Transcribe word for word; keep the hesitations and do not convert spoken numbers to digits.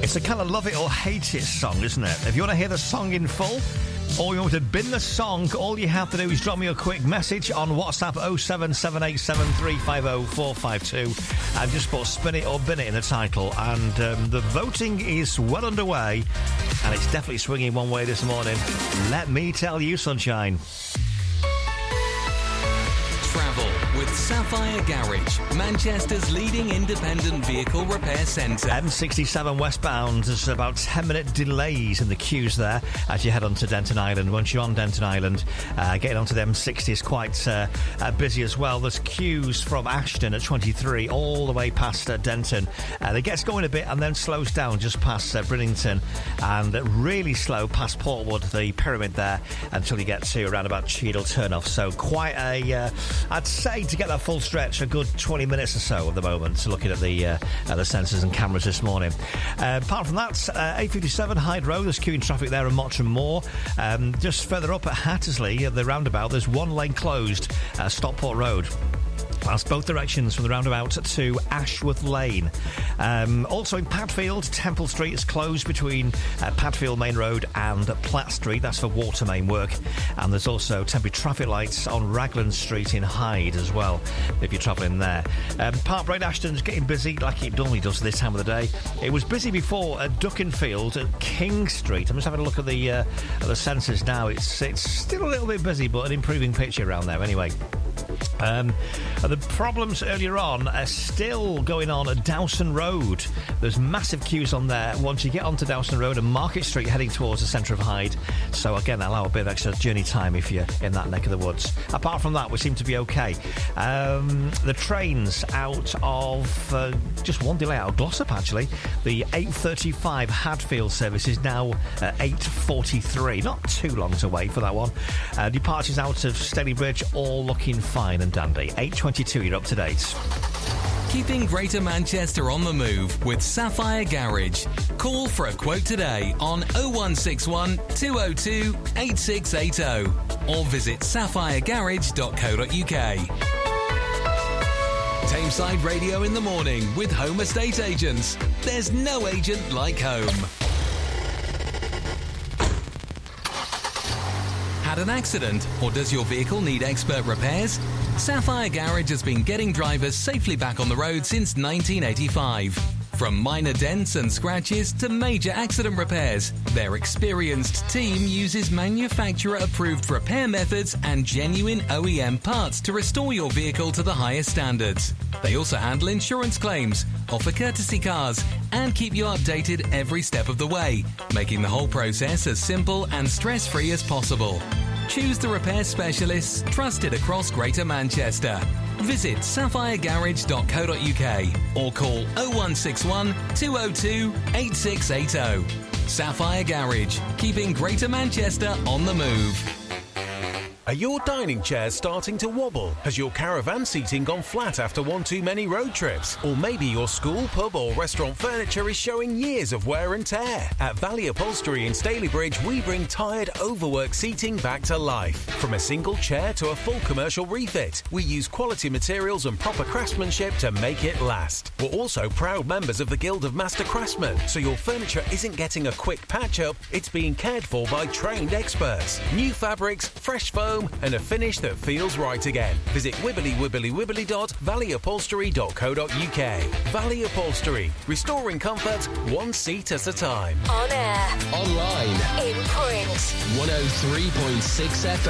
It's a kind of love it or hate it song, isn't it? If you want to hear the song in full, or you want to bin the song, all you have to do is drop me a quick message on WhatsApp oh seven seven eight seven three five oh four five two and just put spin it or bin it in the title. And um, the voting is well underway, and it's definitely swinging one way this morning. Let me tell you, sunshine. Travel with Sapphire Garage, Manchester's leading independent vehicle repair centre. M sixty-seven westbound, there's about ten minute delays in the queues there as you head onto Denton Island. Once you're on Denton Island, uh, getting onto the M sixty is quite uh, uh, busy as well. There's queues from Ashton at twenty-three all the way past uh, Denton. Uh, it gets going a bit and then slows down just past uh, Bridlington, and uh, really slow past Portwood, the pyramid there, until you get to around about Cheadle turnoff. So quite a, uh, I'd say to get that full stretch, a good twenty minutes or so at the moment, looking at the uh, at the sensors and cameras this morning. Uh, apart from that, uh, eight fifty-seven Hyde Road, there's queuing traffic there, and Mottram Moor. Um, just further up at Hattersley, at the roundabout, there's one lane closed, uh, Stockport Road. That's both directions from the roundabout to Ashworth Lane. Um, also in Padfield, Temple Street is closed between uh, Padfield Main Road and Platt Street. That's for water main work. And there's also temporary traffic lights on Raglan Street in Hyde as well, if you're travelling there. Um, Park Road, Ashton's getting busy like it normally does this time of the day. It was busy before at Duckenfield at King Street. I'm just having a look at the uh, at the sensors now. It's, it's still a little bit busy, but an improving picture around there anyway. Um, the problems earlier on are still going on at Dowson Road. There's massive queues on there once you get onto Dowson Road and Market Street heading towards the centre of Hyde. So again, allow a bit of extra journey time if you're in that neck of the woods. Apart from that, we seem to be okay. Um, the trains out of uh, just one delay out of Glossop, actually. The eight thirty-five Hadfield service is now uh, eight forty-three. Not too long to wait for that one. Uh, departures out of Stalybridge all looking fine and dandy. eight twenty-two, you're up to date. Keeping Greater Manchester on the move with Sapphire Garage. Call for a quote today on oh one six one, two oh two, eight six eight oh or visit sapphire garage dot co dot uk. Tameside Radio in the morning with Home Estate Agents. There's no agent like home. Had an accident, or does your vehicle need expert repairs? Sapphire Garage has been getting drivers safely back on the road since nineteen eighty-five. From minor dents and scratches to major accident repairs, their experienced team uses manufacturer-approved repair methods and genuine O E M parts to restore your vehicle to the highest standards. They also handle insurance claims, offer courtesy cars, and keep you updated every step of the way, making the whole process as simple and stress-free as possible. Choose the repair specialists trusted across Greater Manchester. Visit sapphire garage dot co dot uk or call oh one six one, two oh two, eight six eight oh. Sapphire Garage, keeping Greater Manchester on the move. Are your dining chairs starting to wobble? Has your caravan seating gone flat after one too many road trips? Or maybe your school, pub or restaurant furniture is showing years of wear and tear? At Valley Upholstery in Stalybridge, we bring tired, overworked seating back to life. From a single chair to a full commercial refit, we use quality materials and proper craftsmanship to make it last. We're also proud members of the Guild of Master Craftsmen, so your furniture isn't getting a quick patch-up, it's being cared for by trained experts. New fabrics, fresh foam, and a finish that feels right again. Visit wibbly wibbly wibbly dot valley upholstery dot co dot uk. Valley Upholstery, restoring comfort one seat at a time. On air, online, in print, one oh three point six F M.